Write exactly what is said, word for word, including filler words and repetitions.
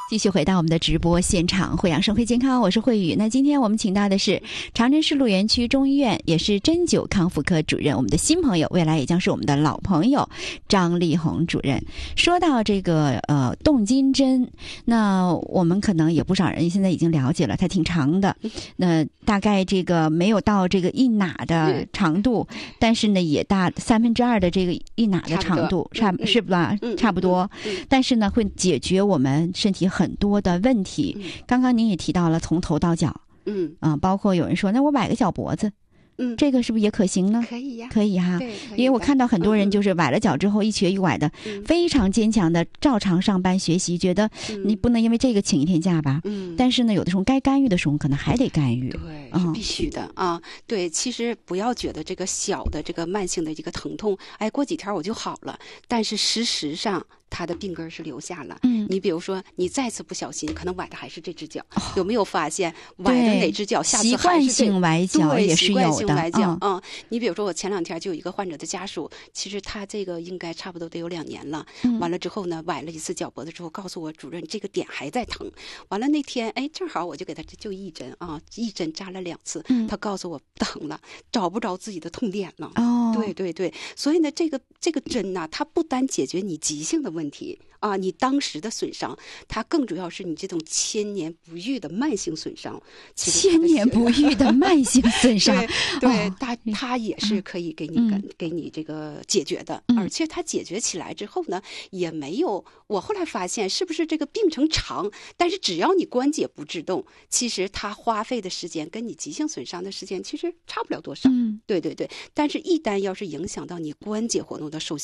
继续回到我们的直播现场，惠阳生辉健康，我是慧宇。那今天我们请到的是长春市路园区中医院，也是针灸康复科主任，我们的新朋友，未来也将是我们的老朋友张丽红主任。说到这个呃动筋针，那我们可能也不少人现在已经了解了，它挺长的，那大概这个没有到这个一哪的长度，但是呢也大三分之二的这个一哪的长度，差是吧？差不多，但是呢会解决我们身体很多的问题。刚刚您也提到了从头到脚，嗯啊、呃，包括有人说那我崴个脚脖子，嗯，这个是不是也可行呢？ 可以呀， 可以哈， 对， 因为我看到很多人就是崴了脚之后一瘸一拐的，嗯、非常坚强的照常上班学习，觉得你不能因为这个请一天假吧，嗯，但是呢，有的时候该干预的时候可能还得干预， 对，是必须的、嗯、啊。对，其实不要觉得这个小的这个慢性的这个疼痛，哎，过几天我就好了，但是事实上。他的病根是留下了，嗯，你比如说，你再次不小心，可能崴的还是这只脚，哦、有没有发现崴的哪只脚，下次还是这习惯性崴脚也是有的， 习惯性崴脚，嗯，你比如说，我前两天就有一个患者的家属，其实他这个应该差不多得有两年了，嗯、完了之后呢，崴了一次脚脖子之后，告诉我主任这个点还在疼，完了那天，哎，正好我就给他就一针啊，一针扎了两次，嗯、他告诉我不疼了，找不着自己的痛点了，哦，对对对，所以呢，这个这个针呢，它不单解决你急性的问题啊，你当时的损伤，它更主要是你这种千年不愈的慢性损伤。 千年不愈的慢性损伤， 对，对哦、它它也是可以给你、嗯、给你这个解决的，嗯、而且它解决起来之后呢，也没有。我后来发现，是不是这个病程长，但是只要你关节不制动，其实它花费的时间跟你急性损伤的时间其实差不了多少。嗯，对对对。但是，一旦要是影响到你关节活动的受